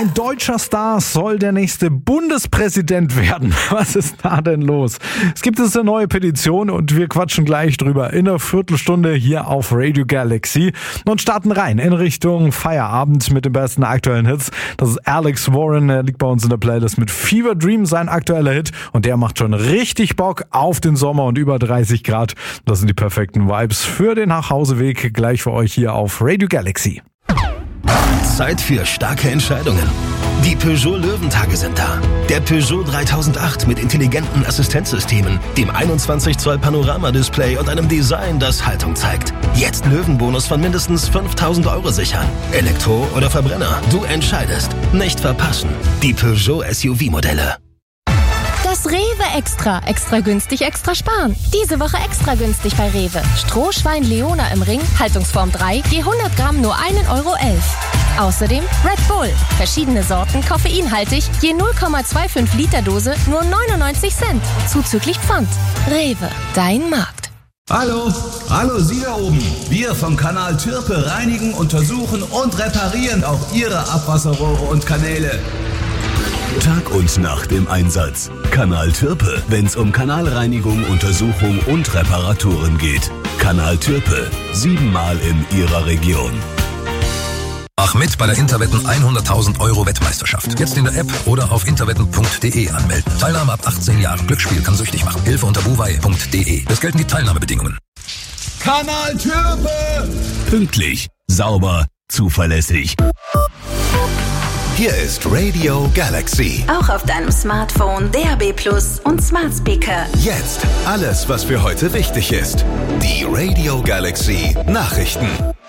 Ein deutscher Star soll der nächste Bundespräsident werden. Was ist da denn los? Es gibt jetzt eine neue Petition und wir quatschen gleich drüber in einer Viertelstunde hier auf Radio Galaxy und starten rein in Richtung Feierabend mit den besten aktuellen Hits. Das ist Alex Warren, der liegt bei uns in der Playlist mit Fever Dream, sein aktueller Hit, und der macht schon richtig Bock auf den Sommer und über 30 Grad. Das sind die perfekten Vibes für den Nachhauseweg, gleich für euch hier auf Radio Galaxy. Zeit für starke Entscheidungen. Die Peugeot Löwentage sind da. Der Peugeot 3008 mit intelligenten Assistenzsystemen, dem 21 Zoll Panoramadisplay und einem Design, das Haltung zeigt. Jetzt Löwenbonus von mindestens 5.000 € sichern. Elektro oder Verbrenner, du entscheidest. Nicht verpassen. Die Peugeot SUV-Modelle. Das Rewe Extra. Extra günstig, extra sparen. Diese Woche extra günstig bei Rewe. Strohschwein Leona im Ring, Haltungsform 3, je 100 Gramm nur 1,11 €. Außerdem Red Bull. Verschiedene Sorten, koffeinhaltig, je 0,25 Liter Dose, nur 99 Cent. Zuzüglich Pfand. Rewe, dein Markt. Hallo Sie da oben. Wir vom Kanal Türpe reinigen, untersuchen und reparieren auch Ihre Abwasserrohre und Kanäle. Tag und Nacht im Einsatz. Kanal Türpe, wenn's um Kanalreinigung, Untersuchung und Reparaturen geht. Kanal Türpe, 7-mal in Ihrer Region. Mach mit bei der Interwetten 100.000 € Wettmeisterschaft. Jetzt in der App oder auf interwetten.de anmelden. Teilnahme ab 18 Jahren. Glücksspiel kann süchtig machen. Hilfe unter buwei.de. Es gelten die Teilnahmebedingungen. Kanal Türpe! Pünktlich, sauber, zuverlässig. Hier ist Radio Galaxy. Auch auf deinem Smartphone, DAB+ und Smart Speaker. Jetzt alles, was für heute wichtig ist. Die Radio Galaxy Nachrichten.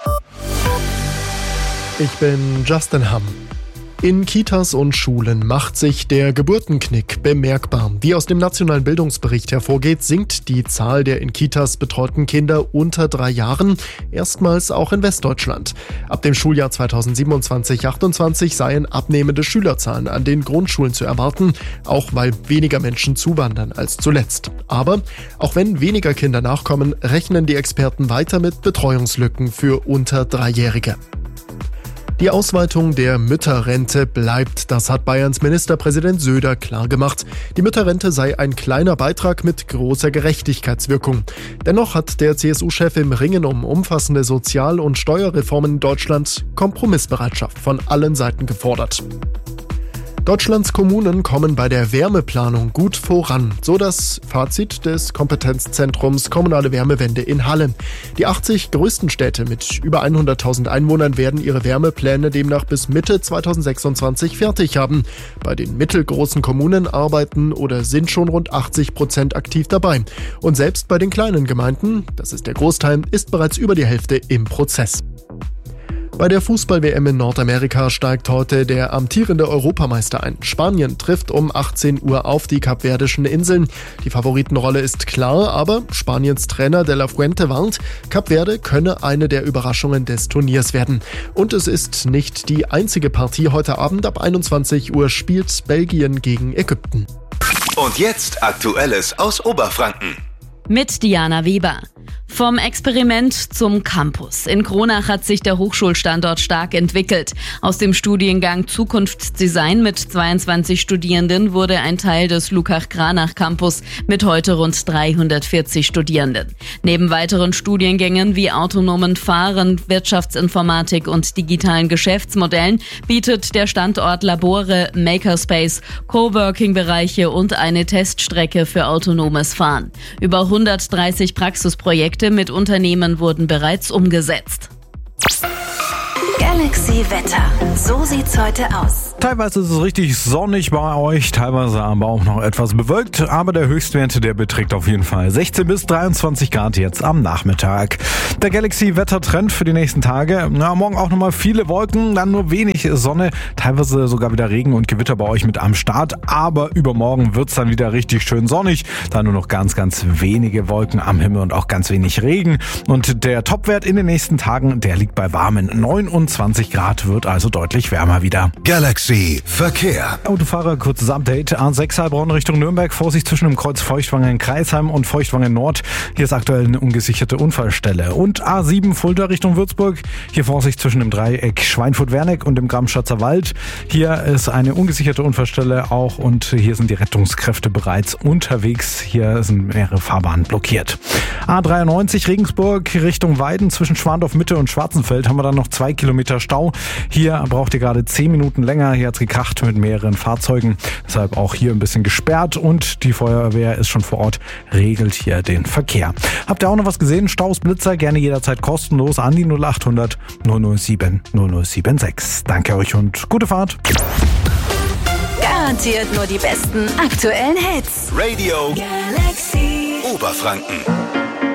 Ich bin Justin Hamm. In Kitas und Schulen macht sich der Geburtenknick bemerkbar. Wie aus dem Nationalen Bildungsbericht hervorgeht, sinkt die Zahl der in Kitas betreuten Kinder unter 3 Jahren, erstmals auch in Westdeutschland. Ab dem Schuljahr 2027/28 seien abnehmende Schülerzahlen an den Grundschulen zu erwarten, auch weil weniger Menschen zuwandern als zuletzt. Aber auch wenn weniger Kinder nachkommen, rechnen die Experten weiter mit Betreuungslücken für unter 3-Jährige. Die Ausweitung der Mütterrente bleibt, das hat Bayerns Ministerpräsident Söder klargemacht. Die Mütterrente sei ein kleiner Beitrag mit großer Gerechtigkeitswirkung. Dennoch hat der CSU-Chef im Ringen um umfassende Sozial- und Steuerreformen in Deutschland Kompromissbereitschaft von allen Seiten gefordert. Deutschlands Kommunen kommen bei der Wärmeplanung gut voran, so das Fazit des Kompetenzzentrums Kommunale Wärmewende in Halle. Die 80 größten Städte mit über 100.000 Einwohnern werden ihre Wärmepläne demnach bis Mitte 2026 fertig haben. Bei den mittelgroßen Kommunen arbeiten oder sind schon rund 80% aktiv dabei. Und selbst bei den kleinen Gemeinden, das ist der Großteil, ist bereits über die Hälfte im Prozess. Bei der Fußball-WM in Nordamerika steigt heute der amtierende Europameister ein. Spanien trifft um 18 Uhr auf die Kapverdischen Inseln. Die Favoritenrolle ist klar, aber Spaniens Trainer De La Fuente warnt, Kap Verde könne eine der Überraschungen des Turniers werden. Und es ist nicht die einzige Partie. Heute Abend ab 21 Uhr spielt Belgien gegen Ägypten. Und jetzt Aktuelles aus Oberfranken. Mit Diana Weber. Vom Experiment zum Campus. In Kronach hat sich der Hochschulstandort stark entwickelt. Aus dem Studiengang Zukunftsdesign mit 22 Studierenden wurde ein Teil des Lukach-Kranach-Campus mit heute rund 340 Studierenden. Neben weiteren Studiengängen wie autonomen Fahren, Wirtschaftsinformatik und digitalen Geschäftsmodellen bietet der Standort Labore, Makerspace, Coworking-Bereiche und eine Teststrecke für autonomes Fahren. Über 130 Praxisprojekte mit Unternehmen wurden bereits umgesetzt. Galaxy Wetter. So sieht's heute aus. Teilweise ist es richtig sonnig bei euch, teilweise aber auch noch etwas bewölkt, aber der Höchstwert, der beträgt auf jeden Fall 16 bis 23 Grad jetzt am Nachmittag. Der Galaxy-Wettertrend für die nächsten Tage, morgen auch nochmal viele Wolken, dann nur wenig Sonne, teilweise sogar wieder Regen und Gewitter bei euch mit am Start, aber übermorgen wird's dann wieder richtig schön sonnig, dann nur noch ganz, ganz wenige Wolken am Himmel und auch ganz wenig Regen. Und der Topwert in den nächsten Tagen, der liegt bei warmen 29 Grad, wird also deutlich wärmer wieder. Galaxy Galaxy Verkehr. Autofahrer, kurzes Update. A6 Heilbronn Richtung Nürnberg. Vorsicht zwischen dem Kreuz Feuchtwangen-Kreisheim und Feuchtwangen-Nord. Hier ist aktuell eine ungesicherte Unfallstelle. Und A7 Fulda Richtung Würzburg. Hier Vorsicht zwischen dem Dreieck Schweinfurt-Werneck und dem Gramschatzer Wald. Hier ist eine ungesicherte Unfallstelle auch und hier sind die Rettungskräfte bereits unterwegs. Hier sind mehrere Fahrbahnen blockiert. A93 Regensburg Richtung Weiden zwischen Schwandorf Mitte und Schwarzenfeld haben wir dann noch 2 Kilometer Stau. Hier braucht ihr gerade 10 Minuten länger. Hier hat's gekracht mit mehreren Fahrzeugen. Deshalb auch hier ein bisschen gesperrt und die Feuerwehr ist schon vor Ort, regelt hier den Verkehr. Habt ihr auch noch was gesehen? Staus, Blitzer, gerne jederzeit kostenlos an die 0800 007 0076. Danke euch und gute Fahrt. Garantiert nur die besten aktuellen Hits. Radio Galaxy Oberfranken.